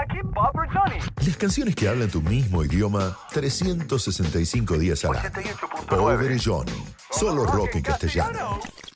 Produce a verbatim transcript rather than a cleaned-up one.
aquí Bob Johnny. Las canciones que hablan tu mismo idioma trescientos sesenta y cinco días al año. ochenta y ocho punto nueve. Pobre Johnny. Solo rock en castellano.